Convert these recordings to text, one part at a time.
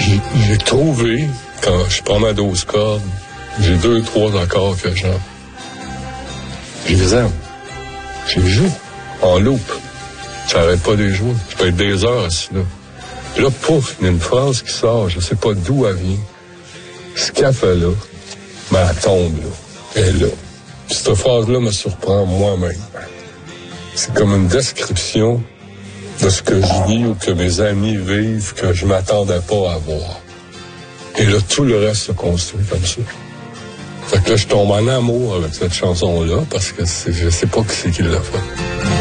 J'ai trouvé, quand je prends ma 12 cordes, j'ai 2-3 accords que j'aime. Je les aime. Je les joue en loop. J'arrête pas de les jouer. Je peux être des heures assis là. Puis là, pouf, il y a une phrase qui sort, je sais pas d'où elle vient. Ce qu'elle fait là, mais elle tombe là. Elle est là. Puis cette phrase-là me surprend moi-même. C'est comme une description de ce que je vis ou que mes amis vivent que je m'attendais pas à voir. Et là, tout le reste se construit comme ça. Fait que là, je tombe en amour avec cette chanson-là parce que je sais pas qui c'est qui l'a fait.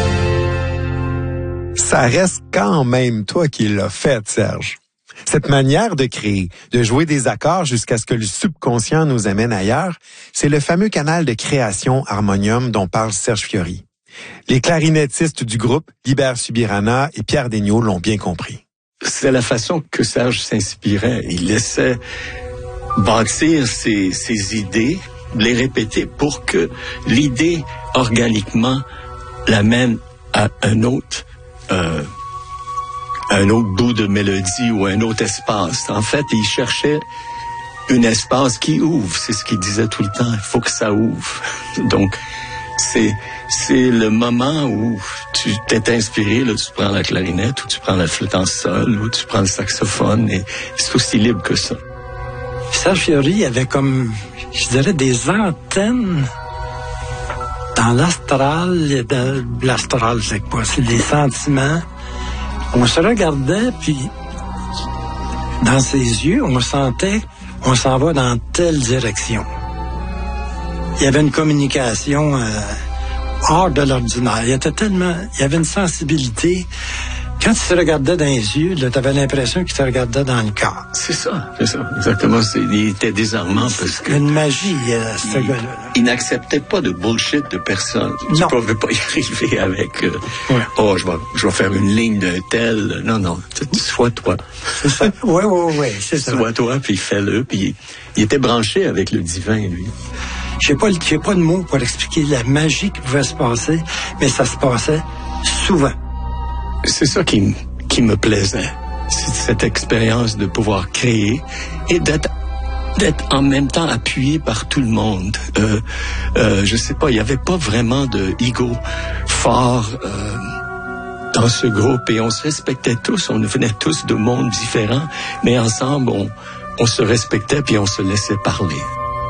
Ça reste quand même toi qui l'as fait, Serge. Cette manière de créer, de jouer des accords jusqu'à ce que le subconscient nous amène ailleurs, c'est le fameux canal de création harmonium dont parle Serge Fiori. Les clarinettistes du groupe, Libert Subirana et Pierre Degnaud, l'ont bien compris. C'est la façon que Serge s'inspirait. Il laissait bâtir ses idées, les répéter pour que l'idée, organiquement, l'amène à un autre bout de mélodie ou un autre espace. En fait, il cherchait un espace qui ouvre. C'est ce qu'il disait tout le temps. Il faut que ça ouvre. Donc, c'est le moment où tu t'es inspiré, là, tu prends la clarinette, ou tu prends la flûte en sol, ou tu prends le saxophone, et c'est aussi libre que ça. Serge Fiori avait comme, je dirais, des antennes dans l'astral. L'astral, c'est quoi? C'est des sentiments. On se regardait, puis dans ses yeux, on sentait on s'en va dans telle direction. Il y avait une communication hors de l'ordinaire. Il y avait une sensibilité. Quand tu te regardais dans les yeux, tu avais l'impression qu'il te regardait dans le corps. C'est ça, exactement. Il était désarmant parce que... Une magie, ce gars-là. Il n'acceptait pas de bullshit de personne. Tu ne pouvais pas y arriver avec... je vais faire une ligne d'un tel... Non, sois toi. C'est ça. Oui, c'est ça. Sois toi, puis fais-le. Puis il était branché avec le divin, lui. Je n'ai pas de mots pour expliquer la magie qui pouvait se passer, mais ça se passait souvent. C'est ça qui me plaisait. C'est cette expérience de pouvoir créer et d'être en même temps appuyé par tout le monde. Je sais pas, il y avait pas vraiment de ego fort dans ce groupe et on se respectait tous. On venait tous de mondes différents, mais ensemble, on se respectait puis on se laissait parler.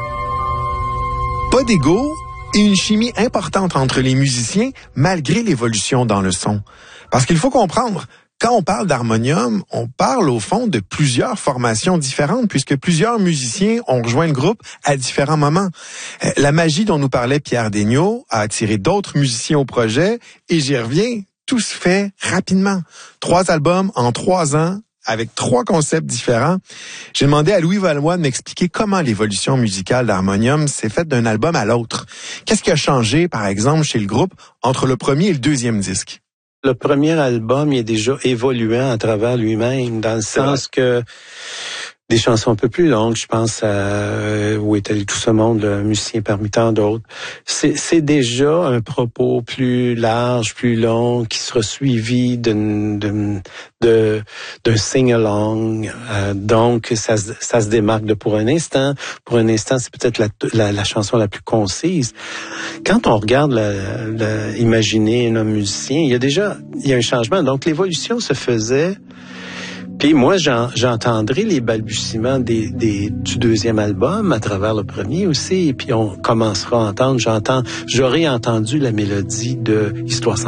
Pas d'ego et une chimie importante entre les musiciens malgré l'évolution dans le son. Parce qu'il faut comprendre, quand on parle d'harmonium, on parle au fond de plusieurs formations différentes puisque plusieurs musiciens ont rejoint le groupe à différents moments. La magie dont nous parlait Pierre Degnaud a attiré d'autres musiciens au projet et j'y reviens, tout se fait rapidement. 3 albums en 3 ans avec 3 concepts différents. J'ai demandé à Louis Valois de m'expliquer comment l'évolution musicale d'harmonium s'est faite d'un album à l'autre. Qu'est-ce qui a changé, par exemple, chez le groupe entre le premier et le deuxième disque? Le premier album, il est déjà évoluant à travers lui-même, dans le sens que des chansons un peu plus longues, je pense à Où est allé tout ce monde, le musicien parmi tant d'autres. C'est déjà un propos plus large, plus long, qui sera suivi d'un sing-along. Donc, ça se démarque de Pour un instant. Pour un instant, c'est peut-être la chanson la plus concise. Quand on regarde imaginer un homme musicien, il y a un changement. Donc, l'évolution se faisait. Puis moi, j'entendrai les balbutiements du deuxième album à travers le premier aussi. Et puis on commencera à entendre, j'aurais entendu la mélodie de Histoire sans